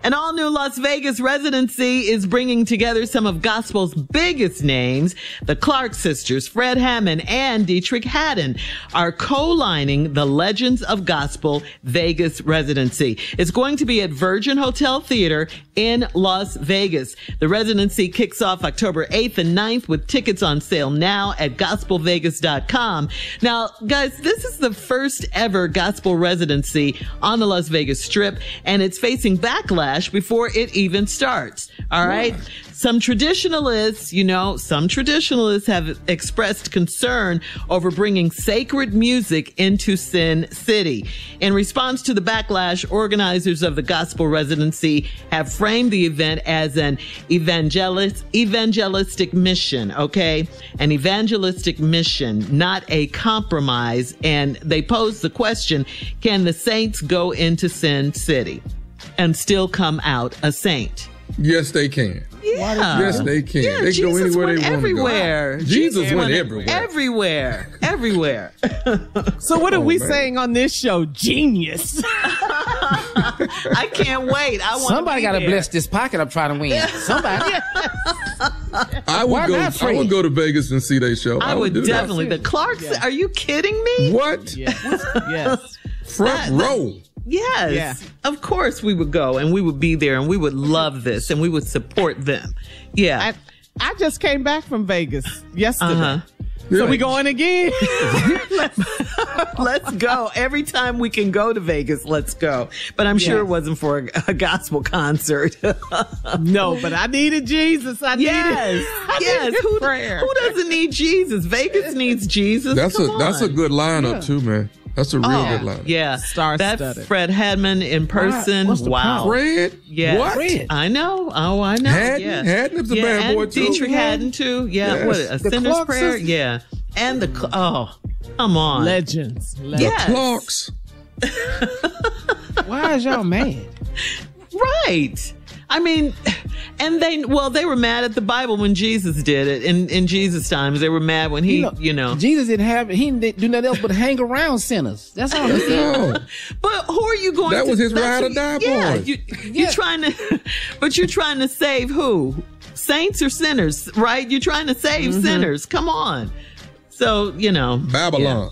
An all-new Las Vegas residency is bringing together some of gospel's biggest names. The Clark sisters, Fred Hammond and Dietrich Haddon, are co-lining the Legends of Gospel Vegas residency. It's going to be at Virgin Hotel Theater in Las Vegas. The residency kicks off October 8th and 9th with tickets on sale now at gospelvegas.com. Now, guys, this is the first ever gospel residency on the Las Vegas Strip, and it's facing backlash before it even starts. All right. Some traditionalists have expressed concern over bringing sacred music into Sin City. In response to the backlash, organizers of the gospel residency have framed the event as an evangelistic mission, okay? An evangelistic mission, not a compromise. And they pose the question, can the saints go into Sin City and still come out a saint? Yes, they can. Yeah. Yes, they can. Yeah, they can go anywhere they want to go. Jesus went everywhere. Everywhere. So what are we saying on this show? Genius. I can't wait. Somebody got to bless this pocket I'm trying to win. Somebody. I would go to Vegas and see their show. I would definitely. The Clarks, are you kidding me? What? Yes. Front row. Yes, yeah. Of course we would go and we would be there and we would love this and we would support them. Yeah. I just came back from Vegas yesterday. Uh-huh. So we going again? Let's go. Every time we can go to Vegas, let's go. But I'm sure it wasn't for a gospel concert. No, but I needed Jesus. I needed prayer. Who doesn't need Jesus? Vegas needs Jesus. That's a good lineup too, man. That's a real good lineup. Yeah. Star-studded. That's Fred Hammond in person. Wow. Fred? Yeah. What? Fred. I know. Oh, I know. Haddon's a bad boy too. Dietrich Haddon too. Yeah. Yes. What? A Sinner's Prayer? Sisters? Yeah. And come on. Legends. Yes. The Clarks. Why is y'all mad? Right. I mean, and they were mad at the Bible when Jesus did it. In Jesus' times, they were mad when he. Jesus didn't do nothing else but hang around sinners. That's all he did. But who are you going to? That was his ride or die boy. You're trying to, but you're trying to save who? Saints or sinners, right? You're trying to save sinners. Come on. So, Babylon.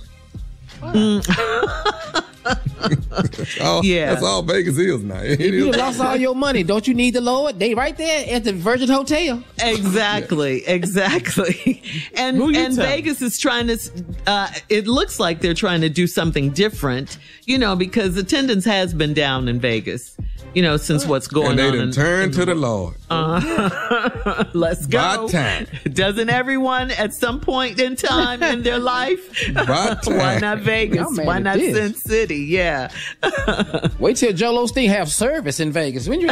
That's all Vegas is now. You lost all your money. Don't you need the Lord? They right there at the Virgin Hotel. Exactly. And Vegas is trying to, it looks like they're trying to do something different, because attendance has been down in Vegas, since what's going on. And they done turned to the Lord. Let's go. By time. Doesn't everyone at some point in time in their life? By time. Why not Vegas? Why not Sin City? Yeah. Wait till Joel Osteen have service in Vegas. When you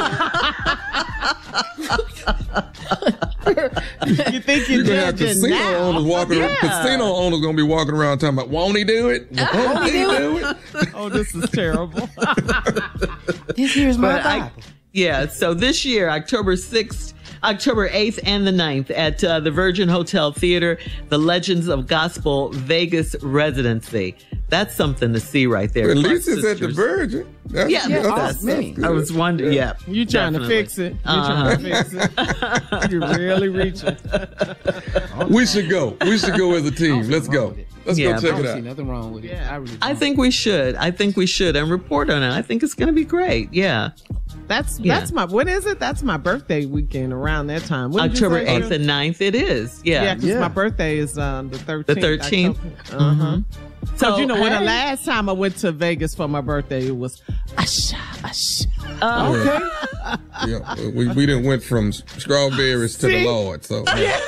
You think you're gonna have casino owners walking around? Casino owners gonna be walking around talking about, won't he do it? Won't he do it? Oh, this is terrible. This here's my Bible. So this year, October 6th, October 8th and the 9th at the Virgin Hotel Theater, the Legends of Gospel Vegas residency. That's something to see right there. At least it's at the Virgin. That's I was wondering. Yeah, you trying to fix it? You're really reaching. We should go. We should go as a team. Let's go. Let's go check it out. I don't see nothing wrong with it. I think we should. And report on it. I think it's going to be great. Yeah. That's my, what is it? That's my birthday weekend around that time. October 8th and 9th it is. Yeah. Because my birthday is the 13th. The 13th. So, when the last time I went to Vegas for my birthday, it was Usher. Okay. We didn't went from strawberries to the Lord. So.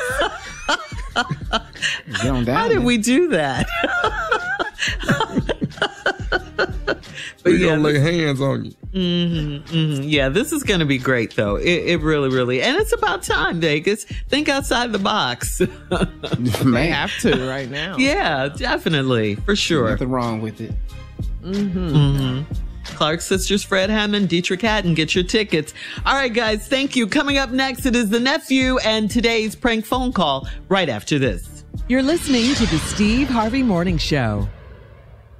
How did we do that? We're going to lay hands on you. Yeah, this is going to be great, though. It really, really. And it's about time, Vegas. Think outside the box. They have to right now. Yeah, definitely. For sure. Nothing wrong with it. Clark sisters, Fred Hammond, Dietrich Haddon. Get your tickets. All right, guys. Thank you. Coming up next, it is the nephew and today's prank phone call right after this. You're listening to the Steve Harvey Morning Show.